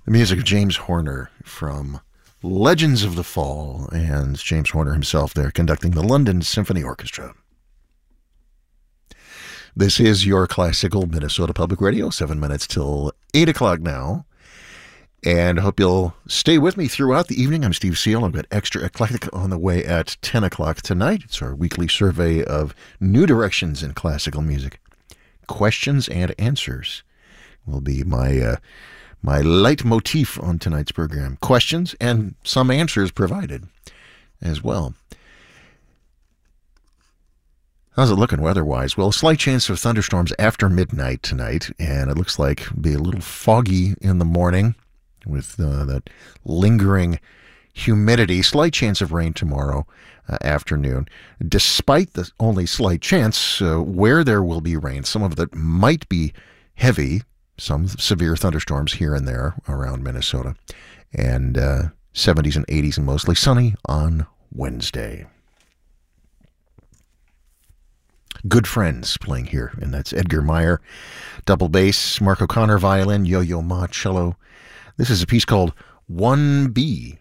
The music of James Horner from Legends of the Fall, and James Horner himself there conducting the London Symphony Orchestra. This is your classical Minnesota Public Radio, 7 minutes till 8 o'clock now. And I hope you'll stay with me throughout the evening. I'm Steve Seal. I've got Extra Eclectic on the way at 10 o'clock tonight. It's our weekly survey of new directions in classical music. Questions and answers will be my leitmotif on tonight's program. Questions and some answers provided as well. How's it looking weather-wise? Well, a slight chance of thunderstorms after midnight tonight, and it looks like it'll be a little foggy in the morning with that lingering humidity. Slight chance of rain tomorrow afternoon. Despite the only slight chance, where there will be rain, some of it might be heavy, some severe thunderstorms here and there around Minnesota, and 70s and 80s and mostly sunny on Wednesday. Good Friends playing here, and that's Edgar Meyer, double bass, Mark O'Connor violin, Yo-Yo Ma cello. This is a piece called 1B.